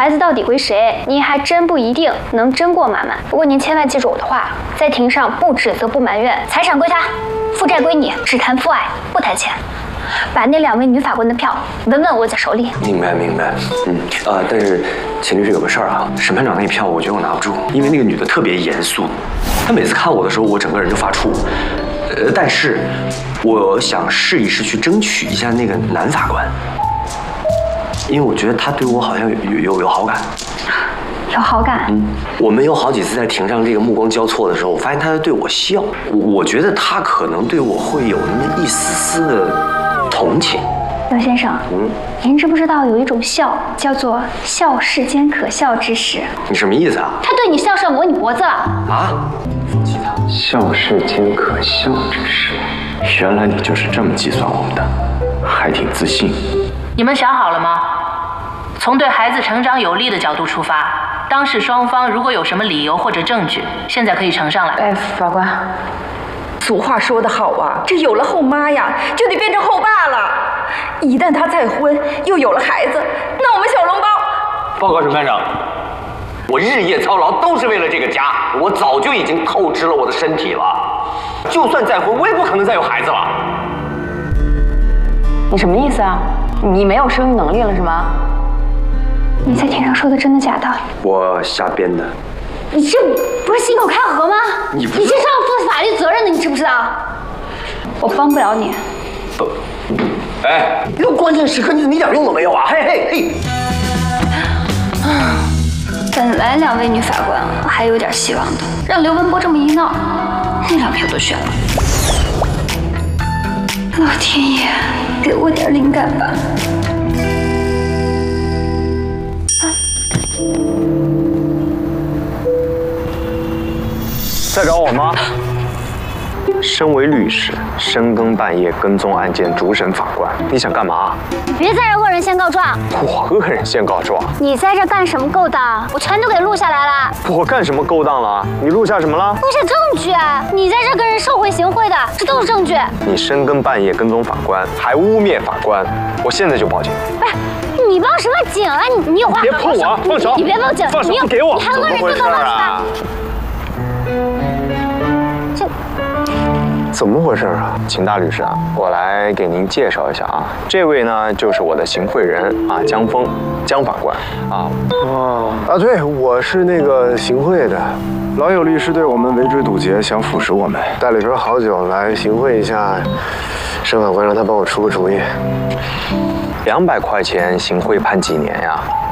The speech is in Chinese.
孩子到底归谁，你还真不一定能争过满满。不过您千万记住我的话，在庭上不指责不埋怨，财产归他，负债归你，只谈父爱不谈钱。把那2位女法官的票稳稳握在手里。 明白。但是秦律师有个事儿啊，审判长那票我觉得我拿不住，因为那个女的特别严肃，她每次看我的时候，我整个人就发怵。但是我想试一试去争取一下那个男法官，因为我觉得他对我好像有好感。 有好感？ 我们有好几次在庭上这个目光交错的时候，我发现他在对我笑，我觉得他可能对我会有那么一丝丝的同情。 刘先生，您知不知道有一种笑叫做笑世间可笑之时？ 你什么意思啊？ 他对你笑是要抹你脖子了啊！ 笑世间可笑之时，原来你就是这么计算我们的，还挺自信。 你们想好了吗？从对孩子成长有利的角度出发，当事双方如果有什么理由或者证据，现在可以呈上来。 法官，俗话说得好啊，这有了后妈呀，就得变成后爸了。一旦他再婚，又有了孩子，那我们小笼包…… 报告审判长，我日夜操劳都是为了这个家，我早就已经透支了我的身体了。就算再婚，我也不可能再有孩子了。 你什么意思啊？你没有生育能力了是吗？ 你在庭上说的真的假的？ 我瞎编的。 你这不是信口开河吗？你这是要负法律责任的，你知不知道？我帮不了你。 哎，这关键时刻你点用都没有啊！嘿。 本来2位女法官还有点希望的，让刘文波这么一闹，那2票都选了。老天爷，给我点灵感吧！ 在找我吗？身为律师，深更半夜跟踪案件主审法官，你想干嘛？ 别在这恶人先告状！ 我恶人先告状？ 你在这干什么勾当？我全都给录下来了。 我干什么勾当了？你录下什么了？ 录下证据啊！你在这跟人受贿行贿的，这都是证据。 你深更半夜跟踪法官，还污蔑法官，我现在就报警。 不是，你报什么警啊？你有话别碰我！放手！ 你别报警！ 放手！给我！ 你还恶人先告状啊！ 怎么回事啊？秦大律师啊，我来给您介绍一下啊，这位呢就是我的行贿人啊，江峰，江法官啊。 对，我是那个行贿的，老有律师对我们围追堵截，想腐蚀我们，带了一瓶好酒来行贿一下沈法官，让他帮我出个主意。 200块钱行贿判几年呀？